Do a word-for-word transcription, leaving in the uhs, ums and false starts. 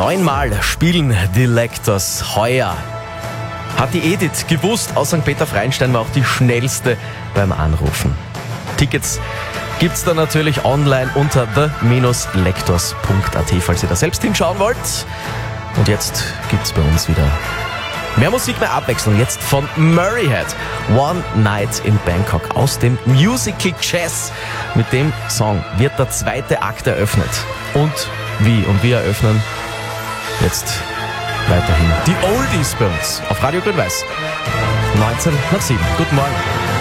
Neunmal spielen die Lectors heuer. Hat die Edith gewusst, aus Sankt Peter-Freienstein war auch die schnellste beim Anrufen. Tickets gibt's dann natürlich online unter the dash lectors punkt a t, falls ihr da selbst hinschauen wollt. Und jetzt gibt's bei uns wieder mehr Musik, mehr Abwechslung. Jetzt von Murrayhead, One Night in Bangkok aus dem Musical Chess. Mit dem Song wird der zweite Akt eröffnet. Und wie und wie eröffnen? Jetzt weiterhin die Oldies bei uns auf Radio Grün-Weiß. neunzehn nach sieben. Guten Morgen.